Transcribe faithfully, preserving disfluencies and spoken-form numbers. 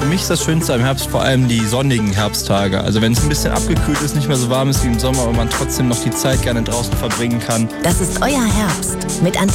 mich ist das Schönste am Herbst vor allem die sonnigen Herbsttage. Also wenn es ein bisschen abgekühlt ist, nicht mehr so warm ist wie im Sommer, aber man trotzdem noch die Zeit gerne draußen verbringen kann. Das ist euer Herbst mit